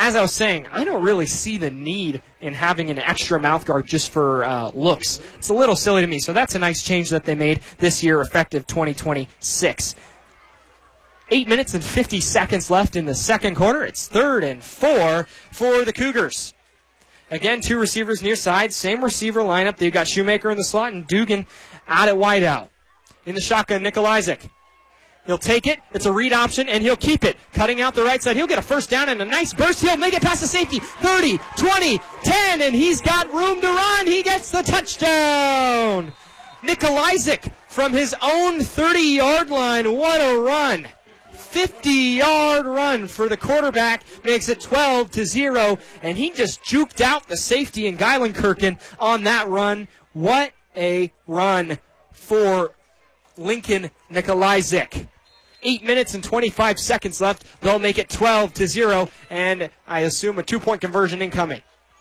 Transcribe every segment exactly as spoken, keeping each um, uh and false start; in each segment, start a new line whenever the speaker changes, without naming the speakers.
as I was saying, I don't really see the need in having an extra mouthguard just for uh, looks. It's a little silly to me. So that's a nice change that they made this year, effective twenty twenty-six. Eight minutes and fifty seconds left in the second quarter. It's third and four for the Cougars. Again, two receivers near side, same receiver lineup. They've got Shoemaker in the slot and Dugan out at wideout. In the shotgun, Nikolajczyk. He'll take it. It's a read option, and he'll keep it. Cutting out the right side. He'll get a first down and a nice burst. He'll make it past the safety. thirty, twenty, ten, and he's got room to run. He gets the touchdown. Nikolajczyk from his own thirty-yard line. What a run. fifty-yard run for the quarterback, makes it twelve to zero, and he just juked out the safety in Geilenkirchen on that run. What a run for Lincoln Nikolajczyk. Eight minutes and twenty-five seconds left. They'll make it twelve to zero, and I assume a two-point conversion incoming.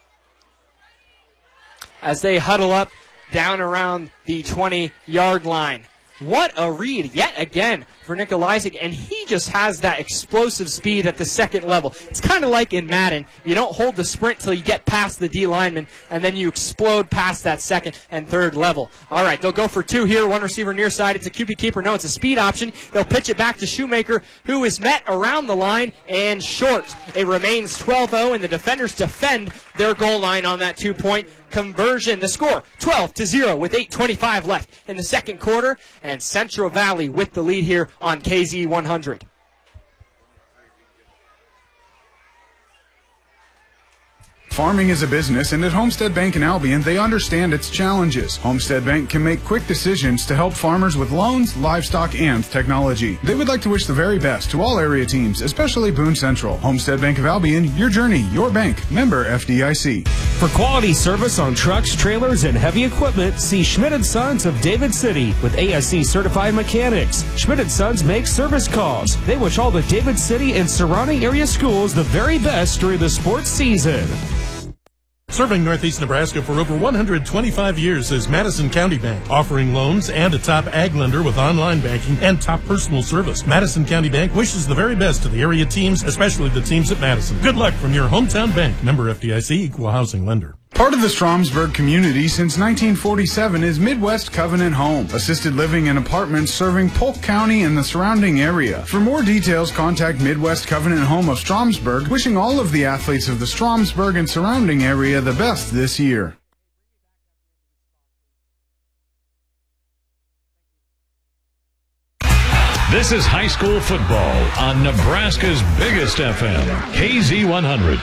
As they huddle up down around the twenty-yard line. What a read yet again for Nikolajczyk, and he just has that explosive speed at the second level. It's kind of like in Madden. You don't hold the sprint till you get past the D lineman, and then you explode past that second and third level. All right, they'll go for two here. One receiver near side. It's a Q B keeper. No, it's a speed option. They'll pitch it back to Shoemaker, who is met around the line and short. It remains twelve oh, and the defenders defend their goal line on that two-point conversion. The score, twelve to zero with eight twenty-five left in the second quarter, and Central Valley with the lead here on K Z one hundred.
Farming is a business, and at Homestead Bank in Albion, they understand its challenges. Homestead Bank can make quick decisions to help farmers with loans, livestock, and technology. They would like to wish the very best to all area teams, especially Boone Central. Homestead Bank of Albion, your journey, your bank. Member F D I C.
For quality service on trucks, trailers, and heavy equipment, see Schmidt and Sons of David City with A S C certified mechanics. Schmidt and Sons make service calls. They wish all the David City and surrounding area schools the very best during the sports season.
Serving Northeast Nebraska for over one hundred twenty-five years is Madison County Bank, offering loans and a top ag lender with online banking and top personal service. Madison County Bank wishes the very best to the area teams, especially the teams at Madison. Good luck from your hometown bank. Member F D I C, Equal Housing Lender.
Part of the Stromsburg community since nineteen forty-seven is Midwest Covenant Home, assisted living and apartments serving Polk County and the surrounding area. For more details, contact Midwest Covenant Home of Stromsburg, wishing all of the athletes of the Stromsburg and surrounding area the best this year.
This is high school football on Nebraska's biggest F M, K Z one hundred.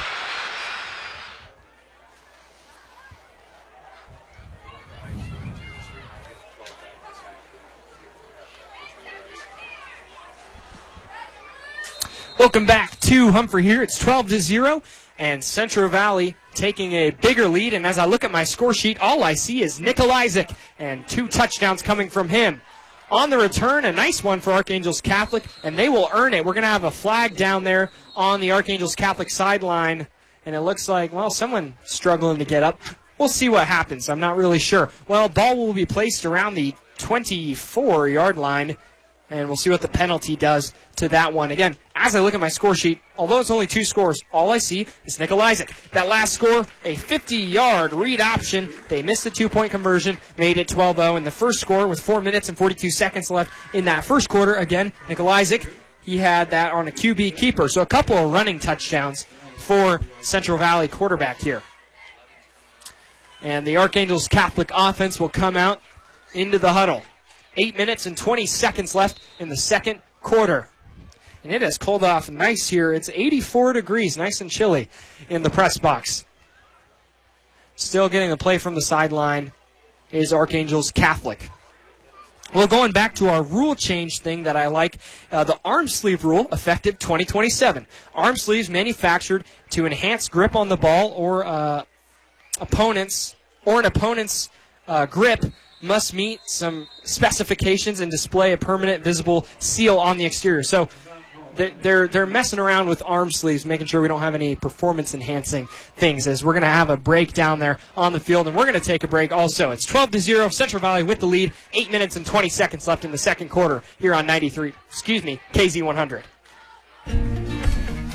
Welcome back to Humphrey here. It's twelve to zero, and Central Valley taking a bigger lead. And as I look at my score sheet, all I see is Nikolajczyk and two touchdowns coming from him. On the return, a nice one for Archangels Catholic, and they will earn it. We're going to have a flag down there on the Archangels Catholic sideline, and it looks like, well, someone struggling to get up. We'll see what happens. I'm not really sure. Well, ball will be placed around the twenty-four-yard line, and we'll see what the penalty does to that one. Again, as I look at my score sheet, although it's only two scores, all I see is Nikolajczyk. That last score, a fifty-yard read option. They missed the two-point conversion, made it twelve oh. And the first score with four minutes and forty-two seconds left in that first quarter. Again, Nikolajczyk, he had that on a Q B keeper. So a couple of running touchdowns for Central Valley quarterback here. And the Archangels Catholic offense will come out into the huddle. Eight minutes and twenty seconds left in the second quarter. And it has cooled off nice here. It's eighty-four degrees, nice and chilly in the press box. Still getting the play from the sideline is Archangels Catholic. Well, going back to our rule change thing that I like, uh, the arm sleeve rule, effective twenty twenty-seven. Arm sleeves manufactured to enhance grip on the ball or uh, opponents or an opponent's uh, grip must meet some specifications and display a permanent visible seal on the exterior. So they're they're messing around with arm sleeves, making sure we don't have any performance-enhancing things, as we're going to have a break down there on the field, and we're going to take a break also. It's twelve to zero, Central Valley with the lead, eight minutes and twenty seconds left in the second quarter here on ninety-three, excuse me, K Z one hundred.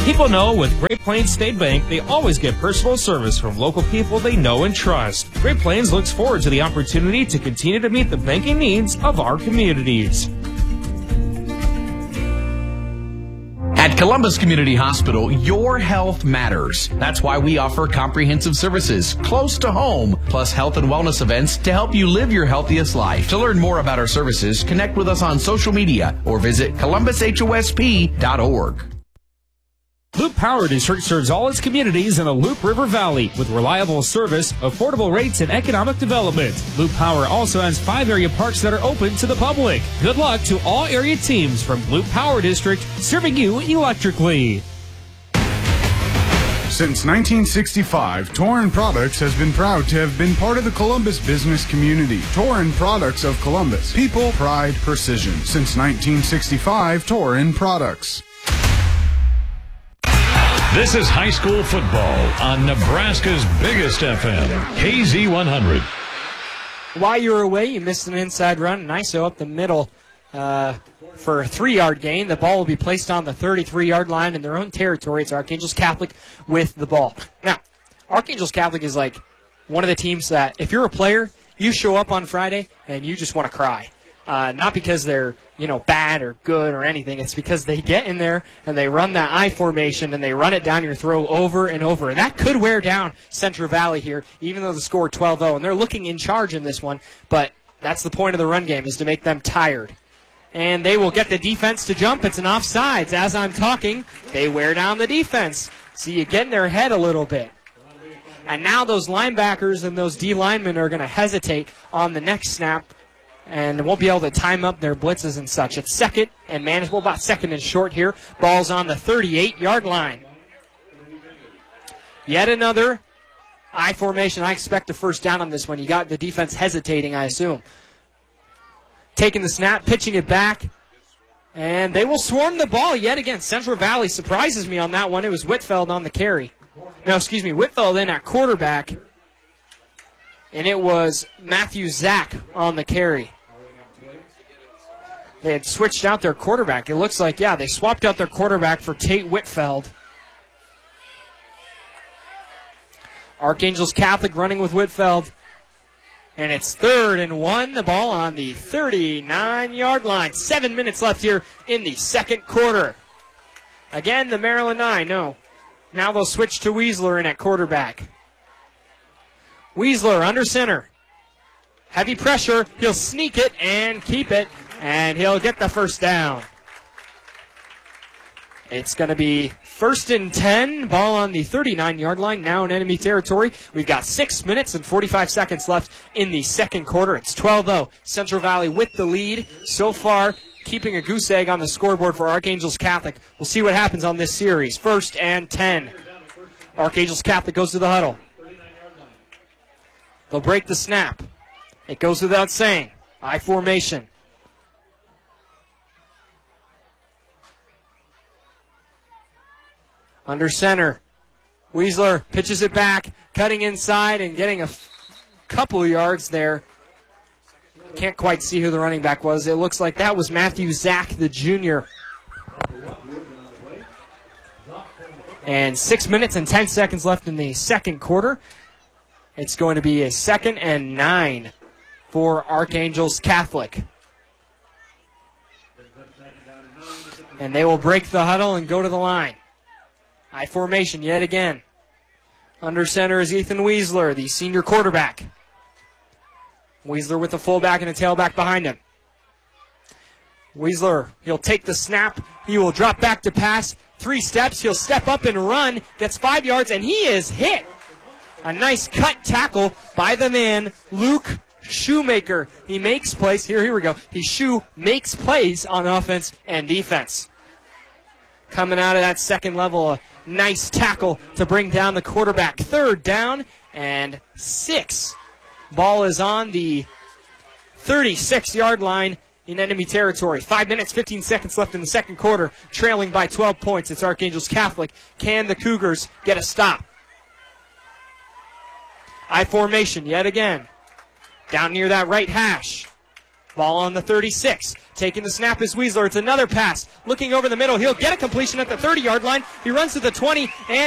People know with Great Plains State Bank, they always get personal service from local people they know and trust. Great Plains looks forward to the opportunity to continue to meet the banking needs of our communities.
At Columbus Community Hospital, your health matters. That's why we offer comprehensive services close to home, plus health and wellness events to help you live your healthiest life. To learn more about our services, connect with us on social media or visit columbus h o s p dot org.
Loop Power District serves all its communities in the Loop River Valley with reliable service, affordable rates, and economic development. Loop Power also has five area parks that are open to the public. Good luck to all area teams from Loop Power District, serving you electrically.
Since nineteen sixty-five, Torin Products has been proud to have been part of the Columbus business community. Torin Products of Columbus. People, pride, precision. Since nineteen sixty-five, Torin Products.
This is high school football on Nebraska's biggest F M, K Z one hundred.
While you were away, you missed an inside run. N I S O up the middle uh, for a three-yard gain. The ball will be placed on the thirty-three-yard line in their own territory. It's Archangels Catholic with the ball. Now, Archangels Catholic is like one of the teams that if you're a player, you show up on Friday and you just want to cry. Uh, not because they're, you know, bad or good or anything. It's because they get in there and they run that I formation and they run it down your throat over and over. And that could wear down Central Valley here, even though the score twelve oh. And they're looking in charge in this one, but that's the point of the run game, is to make them tired. And they will get the defense to jump. It's an offsides. As I'm talking, they wear down the defense. So you get in their head a little bit. And now those linebackers and those D linemen are going to hesitate on the next snap and won't be able to time up their blitzes and such. It's second and manageable, about second and short here. Ball's on the thirty-eight-yard line. Yet another I formation. I expect a first down on this one. You got the defense hesitating, I assume. Taking the snap, pitching it back, and they will swarm the ball yet again. Central Valley surprises me on that one. It was Whitfeld on the carry. No, excuse me, Whitfeld in at quarterback, and it was Matthew Zach on the carry. They had switched out their quarterback. It looks like, yeah, they swapped out their quarterback for Tate Whitfeld. Archangels Catholic running with Whitfeld. And it's third and one. The ball on the thirty-nine-yard line. Seven minutes left here in the second quarter. Again, the Maryland nine, no. Now they'll switch to Weisler in at quarterback. Weisler under center. Heavy pressure. He'll sneak it and keep it. And he'll get the first down. It's going to be first and ten. Ball on the thirty-nine-yard line, now in enemy territory. We've got six minutes and forty-five seconds left in the second quarter. It's twelve oh. Central Valley with the lead. So far, keeping a goose egg on the scoreboard for Archangels Catholic. We'll see what happens on this series. First and ten. Archangels Catholic goes to the huddle. They'll break the snap. It goes without saying. I formation. Under center. Weisler pitches it back, cutting inside and getting a f- couple yards there. Can't quite see who the running back was. It looks like that was Matthew Zach, the junior. And six minutes and ten seconds left in the second quarter. It's going to be a second and nine for Archangels Catholic. And they will break the huddle and go to the line. I formation yet again. Under center is Ethan Weisler, the senior quarterback. Weisler with the fullback and a tailback behind him. Weisler, he'll take the snap. He will drop back to pass. Three steps. He'll step up and run. Gets five yards, and he is hit. A nice cut tackle by the man, Luke Shoemaker. He makes plays. Here, here we go. He shoe makes plays on offense and defense. Coming out of that second level, a nice tackle to bring down the quarterback. Third down and six. Ball is on the thirty-six-yard line in enemy territory. Five minutes, fifteen seconds left in the second quarter, trailing by twelve points. It's Archangels Catholic. Can the Cougars get a stop? I formation yet again. Down near that right hash. Ball on the thirty-six. Taking the snap is Weasler. It's another pass. Looking over the middle. He'll get a completion at the thirty-yard line. He runs to the twenty and